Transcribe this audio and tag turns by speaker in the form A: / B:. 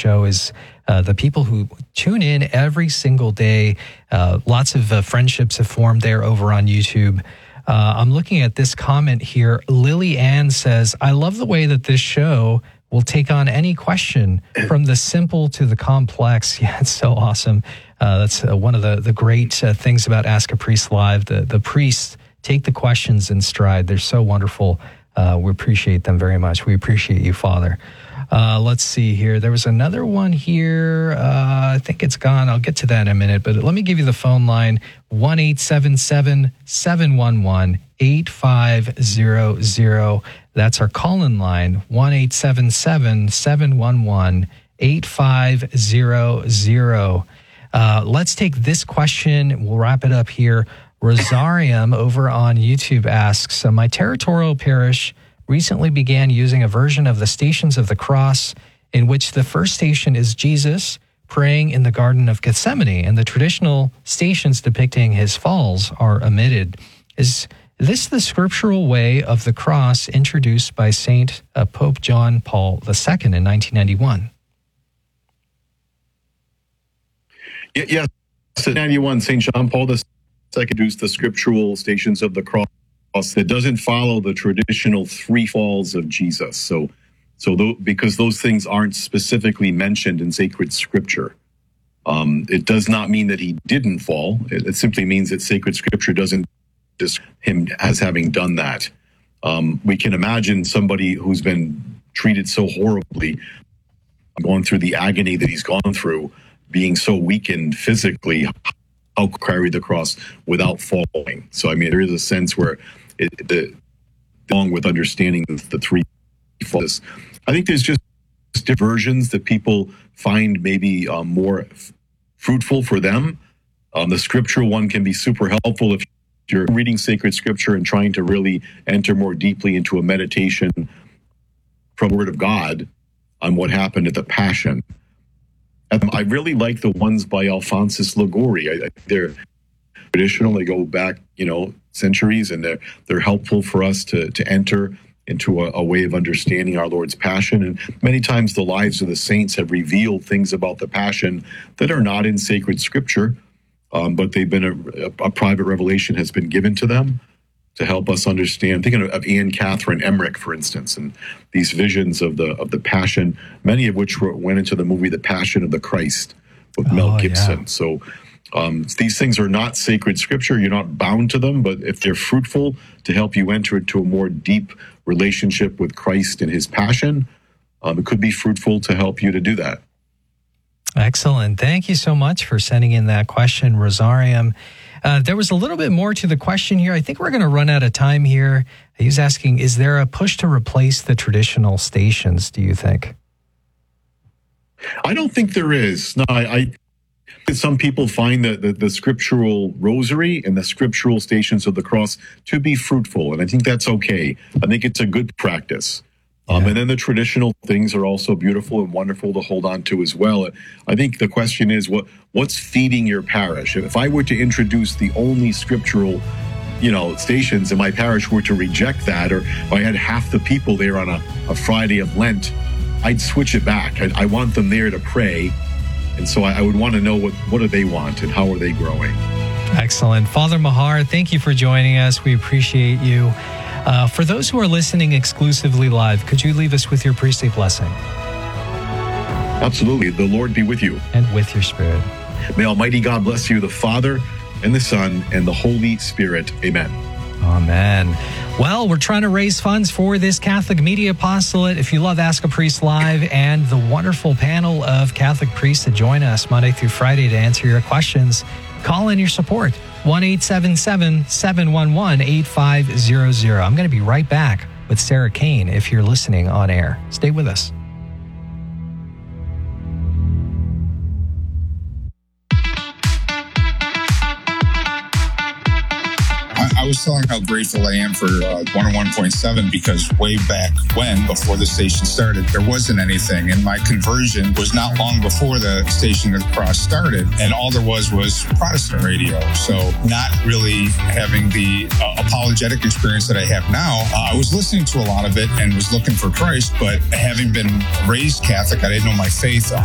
A: show is the people who tune in every single day. Lots of friendships have formed there over on YouTube. I'm looking at this comment here. Lily Ann says, I love the way that this show will take on any question from the simple to the complex. Yeah, it's so awesome. That's one of the great things about Ask a Priest Live. The priests take the questions in stride. They're so wonderful. We appreciate them very much. We appreciate you, Father. Let's see here. There was another one here. I think it's gone. I'll get to that in a minute, but let me give you the phone line, 1-877-711-8500. That's our call-in line, 1-877-711-8500. Let's take this question. We'll wrap it up here. Rosarium over on YouTube asks, my territorial parish recently began using a version of the Stations of the Cross in which the first station is Jesus praying in the Garden of Gethsemane, and the traditional stations depicting his falls are omitted. Is this the scriptural way of the cross introduced by Saint Pope John Paul II in 1991?
B: Yes, in 1991, Saint John Paul II introduced the scriptural Stations of the Cross that doesn't follow the traditional three falls of Jesus. Because those things aren't specifically mentioned in sacred scripture, it does not mean that he didn't fall. It simply means that sacred scripture doesn't just him as having done that. We can imagine somebody who's been treated so horribly, going through the agony that he's gone through, being so weakened physically, how carry the cross without falling. So, I mean, there is a sense where along with understanding the three falls, I think there's just different versions that people find maybe more fruitful for them. The scriptural one can be super helpful if you're reading sacred scripture and trying to really enter more deeply into a meditation from the Word of God on what happened at the Passion. I really like the ones by Alphonsus Liguori. They're traditional. They go back, centuries, and they're helpful for us to enter into a way of understanding our Lord's Passion. And many times the lives of the saints have revealed things about the Passion that are not in sacred scripture, but they've been a private revelation has been given to them to help us understand. Thinking of Anne Catherine Emmerich, for instance, and these visions of the Passion, many of which went into the movie The Passion of the Christ with Mel Gibson. Yeah. So these things are not sacred scripture. You're not bound to them, but if they're fruitful to help you enter into a more deep relationship with Christ and his Passion, it could be fruitful to help you to do that.
A: Excellent. Thank you so much for sending in that question, Rosarium. There was a little bit more to the question here. I think we're going to run out of time here. He's asking, is there a push to replace the traditional stations, do you think?
B: I don't think there is. No, some people find the scriptural rosary and the scriptural Stations of the Cross to be fruitful, and I think that's okay. I think it's a good practice. And then the traditional things are also beautiful and wonderful to hold on to as well. I think the question is, what's feeding your parish? If I were to introduce the only scriptural, stations, and my parish were to reject that, or if I had half the people there on a Friday of Lent, I'd switch it back. I want them there to pray. And so I would want to know what do they want and how are they growing.
A: Excellent. Father Mahar, thank you for joining us. We appreciate you. For those who are listening exclusively live, could you leave us with your priestly blessing?
B: Absolutely. The Lord be with you.
A: And with your spirit.
B: May Almighty God bless you, the Father and the Son and the Holy Spirit. Amen.
A: Amen. Well, we're trying to raise funds for this Catholic Media Apostolate. If you love Ask a Priest Live and the wonderful panel of Catholic priests that join us Monday through Friday to answer your questions, call in your support, 1-877-711-8500. I'm going to be right back with Sarah Kane if you're listening on air. Stay with us.
C: I was telling how grateful I am for 101.7 because way back when, before the station started, there wasn't anything. And my conversion was not long before the Station of the Cross started. And all there was Protestant radio. So not really having the apologetic experience that I have now. I was listening to a lot of it and was looking for Christ, but having been raised Catholic, I didn't know my faith